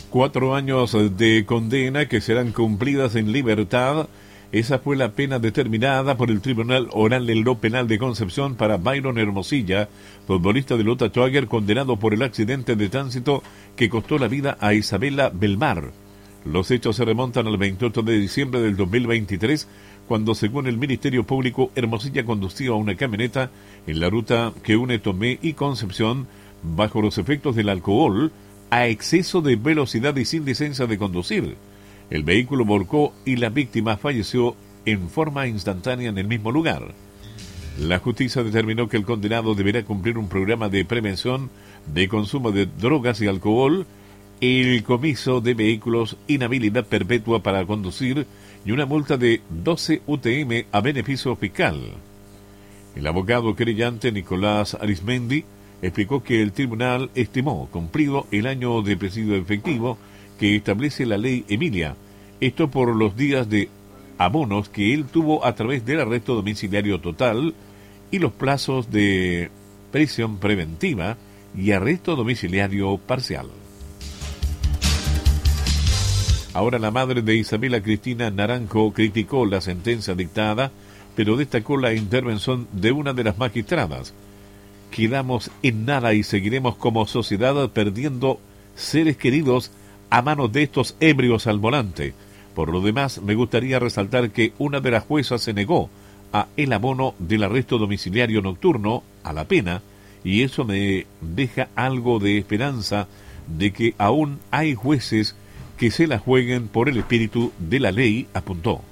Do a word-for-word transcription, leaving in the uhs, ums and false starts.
Cuatro años de condena que serán cumplidas en libertad. Esa fue la pena determinada por el Tribunal Oral en lo Penal de Concepción para Byron Hermosilla, futbolista de Lota Schwager, condenado por el accidente de tránsito que costó la vida a Isabela Belmar. Los hechos se remontan al veintiocho de diciembre del dos mil veintitrés, cuando, según el Ministerio Público, Hermosilla conducía una camioneta en la ruta que une Tomé y Concepción bajo los efectos del alcohol, a exceso de velocidad y sin licencia de conducir. El vehículo volcó y la víctima falleció en forma instantánea en el mismo lugar. La justicia determinó que el condenado deberá cumplir un programa de prevención de consumo de drogas y alcohol, el comiso de vehículos, inhabilidad perpetua para conducir y una multa de doce U T M a beneficio fiscal. El abogado querellante Nicolás Arismendi explicó que el tribunal estimó cumplido el año de presidio efectivo que establece la ley Emilia, esto por los días de abonos que él tuvo a través del arresto domiciliario total y los plazos de prisión preventiva y arresto domiciliario parcial. Ahora la madre de Isabela Cristina Naranjo criticó la sentencia dictada, pero destacó la intervención de una de las magistradas. Quedamos en nada y seguiremos como sociedad perdiendo seres queridos a manos de estos ebrios al volante. Por lo demás, me gustaría resaltar que una de las juezas se negó a el abono del arresto domiciliario nocturno a la pena, y eso me deja algo de esperanza de que aún hay jueces que se la jueguen por el espíritu de la ley, apuntó.